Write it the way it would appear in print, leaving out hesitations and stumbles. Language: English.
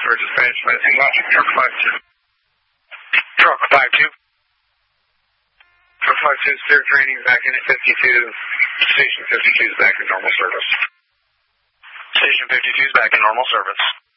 towards the Spanish Medicine. Watch truck 52. Truck 52. Truck 52 is clear training back in at 52. Station 52 is back in normal service. Station 52 is back in normal service.